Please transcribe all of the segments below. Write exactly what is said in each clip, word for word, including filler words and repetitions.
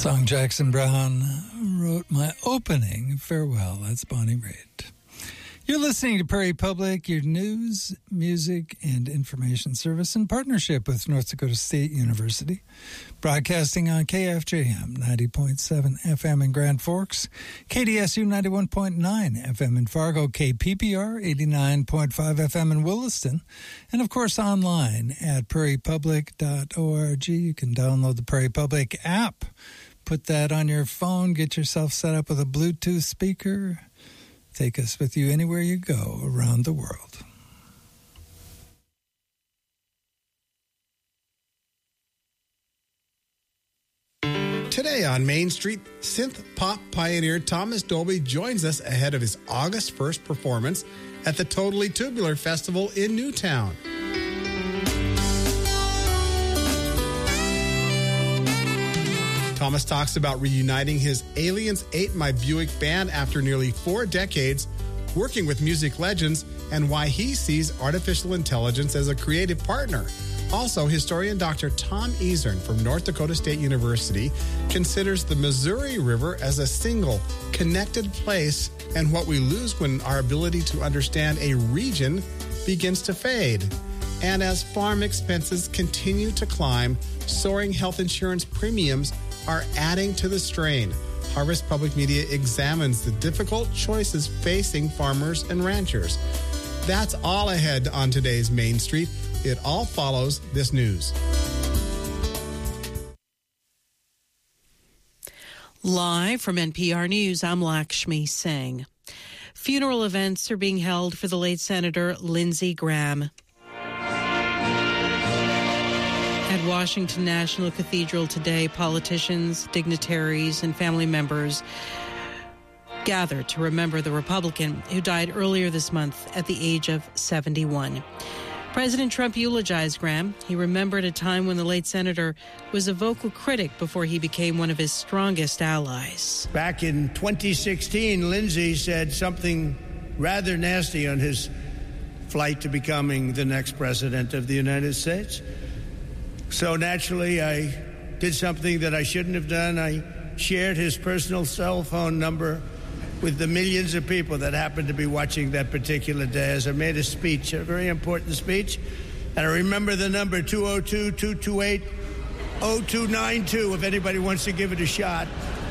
Song Jackson Brown wrote my opening farewell. That's Bonnie Raitt. You're listening to Prairie Public, your news, music, and information service in partnership with North Dakota State University, broadcasting on K F J M ninety point seven F M in Grand Forks, K D S U ninety-one point nine F M in Fargo, K P P R eighty-nine point five F M in Williston, and of course online at prairie public dot org. You can download the Prairie Public app, put that on your phone, get yourself set up with a Bluetooth speaker. Take us with you anywhere you go around the world. Today on Main Street, synth pop pioneer Thomas Dolby joins us ahead of his August first performance at the Totally Tubular Festival in Newtown. Thomas talks about reuniting his Aliens Ate My Buick band after nearly four decades working with music legends and why he sees artificial intelligence as a creative partner. Also, historian Doctor Tom Ezern from North Dakota State University considers the Missouri River as a single, connected place and what we lose when our ability to understand a region begins to fade. And as farm expenses continue to climb, soaring health insurance premiums are adding to the strain. Harvest Public Media examines the difficult choices facing farmers and ranchers. That's all ahead on today's Main Street. It all follows this news. Live from N P R News, I'm Lakshmi Singh. Funeral events are being held for the late Senator Lindsey Graham. At Washington National Cathedral today, politicians, dignitaries, and family members gathered to remember the Republican who died earlier this month at the age of seventy-one. President Trump eulogized Graham. He remembered a time when the late senator was a vocal critic before he became one of his strongest allies. Back in twenty sixteen, Lindsey said something rather nasty on his flight to becoming the next president of the United States. So naturally, I did something that I shouldn't have done. I shared his personal cell phone number with the millions of people that happened to be watching that particular day as I made a speech, a very important speech. And I remember the number two oh two, two two eight, oh two nine two if anybody wants to give it a shot.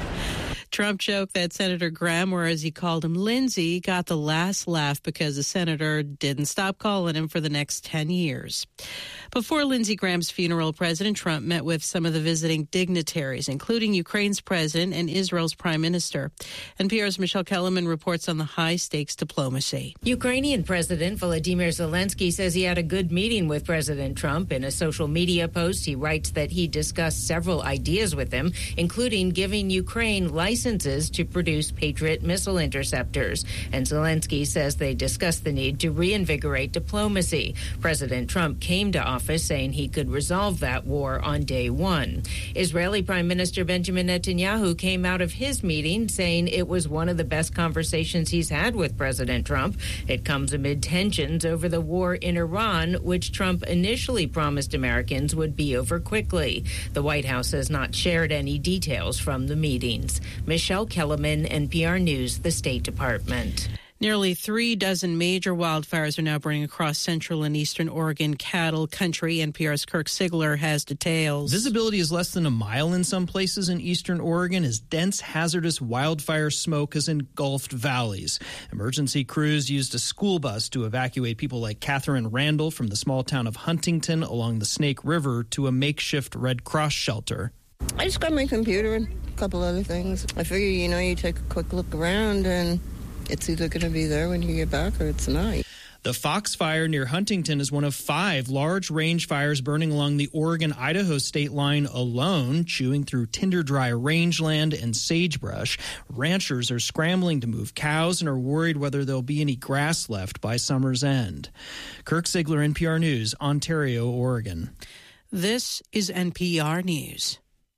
Trump joked that Senator Graham, or as he called him, Lindsey, got the last laugh because the senator didn't stop calling him for the next ten years. Before Lindsey Graham's funeral, President Trump met with some of the visiting dignitaries, including Ukraine's president and Israel's prime minister. N P R's Michelle Kellerman reports on the high-stakes diplomacy. Ukrainian President Volodymyr Zelensky says he had a good meeting with President Trump. In a social media post, he writes that he discussed several ideas with him, including giving Ukraine licenses to produce Patriot missile interceptors. And Zelensky says they discussed the need to reinvigorate diplomacy. President Trump came to office saying he could resolve that war on day one. Israeli Prime Minister Benjamin Netanyahu came out of his meeting saying it was one of the best conversations he's had with President Trump. It comes amid tensions over the war in Iran, which Trump initially promised Americans would be over quickly. The White House has not shared any details from the meetings. Michelle Kellerman, N P R News, the State Department. Nearly three dozen major wildfires are now burning across central and eastern Oregon cattle country. N P R's Kirk Sigler has details. Visibility is less than a mile in some places in eastern Oregon as dense, hazardous wildfire smoke has engulfed valleys. Emergency crews used a school bus to evacuate people like Catherine Randall from the small town of Huntington along the Snake River to a makeshift Red Cross shelter. I just got my computer and a couple other things. I figure, you know, you take a quick look around and it's either going to be there when you get back or it's not. The Fox Fire near Huntington is one of five large range fires burning along the Oregon-Idaho state line alone, chewing through tinder-dry rangeland and sagebrush. Ranchers are scrambling to move cows and are worried whether there'll be any grass left by summer's end. Kirk Sigler, N P R News, Ontario, Oregon. This is N P R News.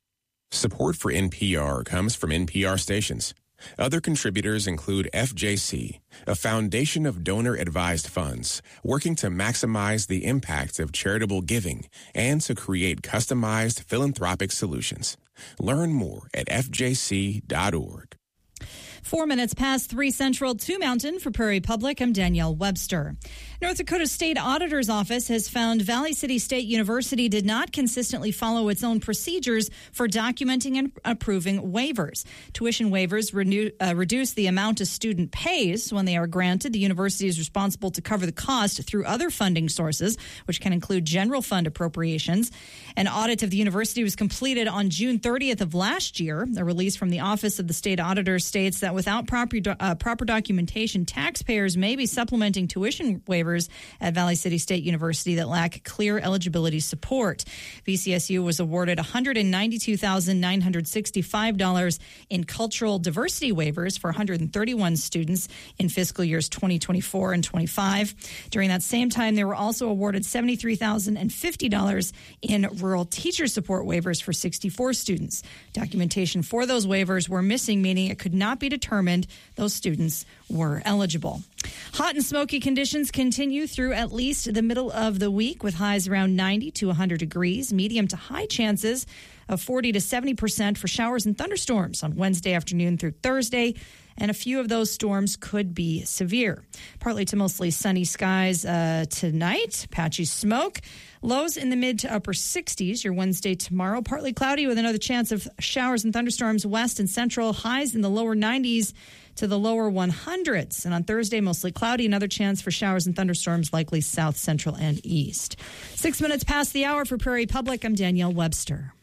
Support for N P R comes from N P R stations. Other contributors include F J C, a foundation of donor-advised funds working to maximize the impact of charitable giving and to create customized philanthropic solutions. Learn more at f j c dot org. Four minutes past three Central, two Mountain. For Prairie Public, I'm Danielle Webster. North Dakota State Auditor's Office has found Valley City State University did not consistently follow its own procedures for documenting and approving waivers. Tuition waivers renew, uh, reduce the amount a student pays when they are granted. The university is responsible to cover the cost through other funding sources, which can include general fund appropriations. An audit of the university was completed on June thirtieth of last year. A release from the Office of the State Auditor states that without proper, uh, proper documentation, taxpayers may be supplementing tuition waivers at Valley City State University that lack clear eligibility support. V C S U was awarded one hundred ninety-two thousand nine hundred sixty-five dollars in cultural diversity waivers for one hundred thirty-one students in fiscal years twenty twenty-four and twenty-five. During that same time, they were also awarded seventy-three thousand fifty dollars in rural teacher support waivers for sixty-four students. Documentation for those waivers were missing, meaning it could not be determined those students were eligible. Hot and smoky conditions continue through at least the middle of the week, with highs around ninety to one hundred degrees, medium to high chances of forty to seventy percent for showers and thunderstorms on Wednesday afternoon through Thursday, and a few of those storms could be severe. Partly to mostly sunny skies uh, tonight, patchy smoke. Lows in the mid to upper sixties. Your Wednesday tomorrow, partly cloudy with another chance of showers and thunderstorms west and central. Highs in the lower nineties to the lower hundreds. And on Thursday, mostly cloudy, another chance for showers and thunderstorms, likely south, central, and east. Six minutes past the hour for Prairie Public, I'm Danielle Webster.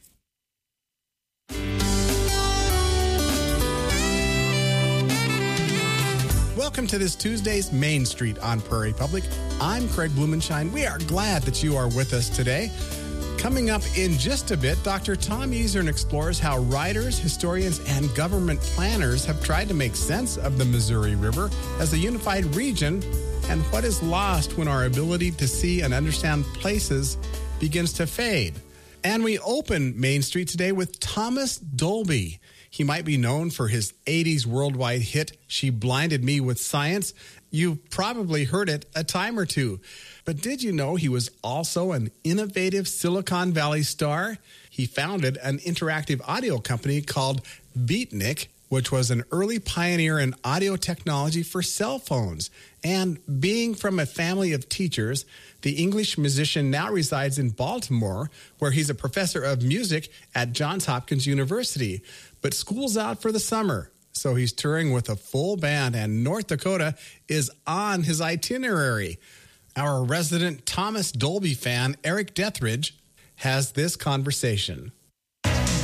Welcome to this Tuesday's Main Street on Prairie Public. I'm Craig Blumenshine. We are glad that you are with us today. Coming up in just a bit, Doctor Tom Easern explores how writers, historians, and government planners have tried to make sense of the Missouri River as a unified region, and what is lost when our ability to see and understand places begins to fade. And we open Main Street today with Thomas Dolby. He might be known for his eighties worldwide hit, She Blinded Me with Science. You've probably heard it a time or two. But did you know he was also an innovative Silicon Valley star? He founded an interactive audio company called Beatnik, which was an early pioneer in audio technology for cell phones. And being from a family of teachers, the English musician now resides in Baltimore, where he's a professor of music at Johns Hopkins University. But school's out for the summer, so he's touring with a full band, and North Dakota is on his itinerary. Our resident Thomas Dolby fan, Eric Dethridge, has this conversation.